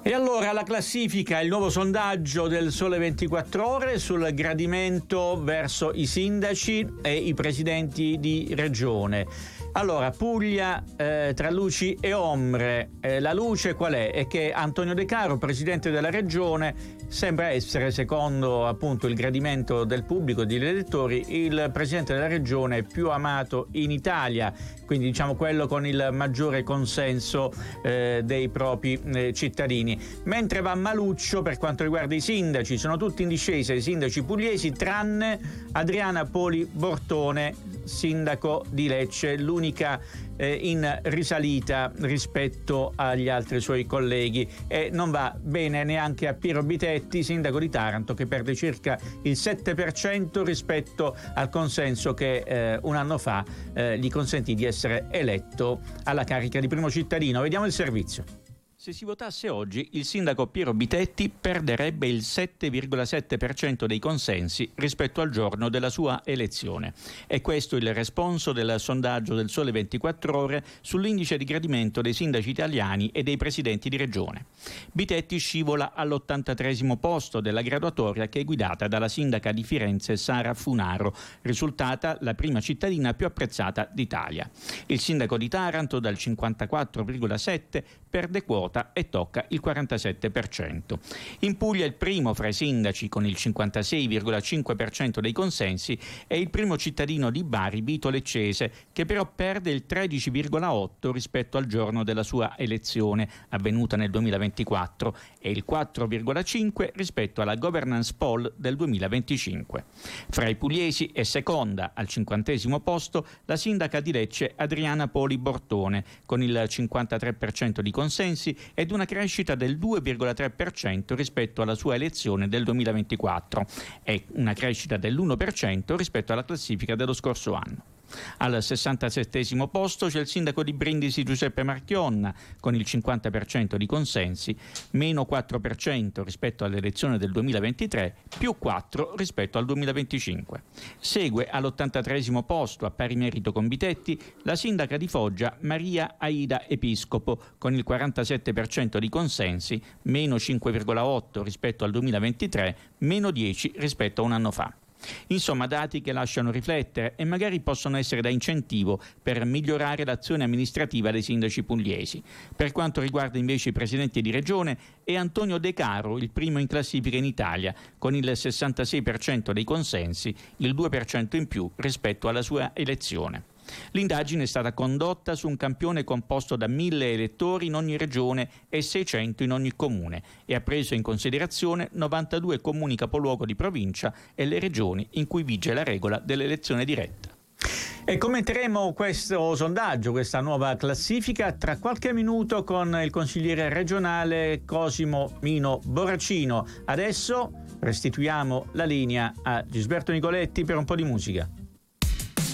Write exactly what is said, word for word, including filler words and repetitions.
E allora la classifica, il nuovo sondaggio del Sole ventiquattro Ore sul gradimento verso i sindaci e i presidenti di regione. Allora, Puglia, eh, tra luci e ombre. Eh, la luce qual è? È che Antonio De Caro, presidente della regione, sembra essere, secondo appunto il gradimento del pubblico, degli elettori, il presidente della regione più amato in Italia, quindi diciamo quello con il maggiore consenso eh, dei propri eh, cittadini. Mentre va maluccio per quanto riguarda i sindaci, sono tutti in discesa i sindaci pugliesi, tranne Adriana Poli Bortone, sindaco di Lecce, l'unica eh, in risalita rispetto agli altri suoi colleghi, e non va bene neanche a Piero Bitetti, sindaco di Taranto, che perde circa il sette per cento rispetto al consenso che eh, un anno fa eh, gli consentì di essere eletto alla carica di primo cittadino. Vediamo il servizio. Se si votasse oggi, il sindaco Piero Bitetti perderebbe il sette virgola sette per cento dei consensi rispetto al giorno della sua elezione. È questo il responso del sondaggio del Sole ventiquattro Ore sull'indice di gradimento dei sindaci italiani e dei presidenti di regione. Bitetti scivola all'ottantatreesimo posto della graduatoria, che è guidata dalla sindaca di Firenze Sara Funaro, risultata la prima cittadina più apprezzata d'Italia. Il sindaco di Taranto, dal cinquantaquattro virgola sette, perde quota e tocca il quarantasette per cento. In Puglia il primo fra i sindaci, con il cinquantasei virgola cinque per cento dei consensi, è il primo cittadino di Bari, Vito Leccese, che però perde il tredici virgola otto rispetto al giorno della sua elezione, avvenuta nel duemilaventiquattro, e il quattro virgola cinque rispetto alla governance poll del duemilaventicinque. Fra i pugliesi è seconda, al cinquantesimo posto, la sindaca di Lecce Adriana Poli Bortone, con il cinquantatré per cento di consensi ed una crescita del due virgola tre per cento rispetto alla sua elezione del duemilaventiquattro e una crescita dell'uno per cento rispetto alla classifica dello scorso anno. Al sessantasettesimo posto c'è il sindaco di Brindisi Giuseppe Marchionna, con il cinquanta per cento di consensi, meno quattro per cento rispetto all'elezione del duemilaventitré, più quattro rispetto al duemilaventicinque. Segue all'ottantatreesimo posto, a pari merito con Bitetti, la sindaca di Foggia Maria Aida Episcopo, con il quarantasette per cento di consensi, meno cinque virgola otto rispetto al duemilaventitré, meno dieci rispetto a un anno fa. Insomma, dati che lasciano riflettere e magari possono essere da incentivo per migliorare l'azione amministrativa dei sindaci pugliesi. Per quanto riguarda invece i presidenti di regione, è Antonio De Caro il primo in classifica in Italia, con il sessantasei per cento dei consensi, il due per cento in più rispetto alla sua elezione. L'indagine è stata condotta su un campione composto da mille elettori in ogni regione e seicento in ogni comune e ha preso in considerazione novantadue comuni capoluogo di provincia e le regioni in cui vige la regola dell'elezione diretta. E commenteremo questo sondaggio, questa nuova classifica, tra qualche minuto con il consigliere regionale Cosimo Mino Borracino. Adesso restituiamo la linea a Gisberto Nicoletti per un po' di musica.